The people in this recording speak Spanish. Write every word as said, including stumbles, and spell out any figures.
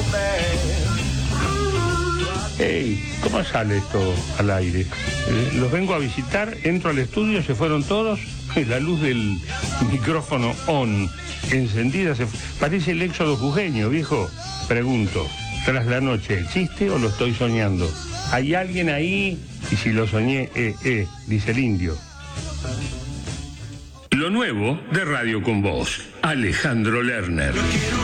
Hey, ¿cómo sale esto al aire? Eh, los vengo a visitar, entro al estudio, se fueron todos, la luz del micrófono on, encendida, se fu- parece el éxodo jujeño, viejo. Pregunto, tras la noche, ¿existe o lo estoy soñando? ¿Hay alguien ahí? Y si lo soñé, eh, eh, dice el indio. Lo nuevo de Radio con Voz, Alejandro Lerner.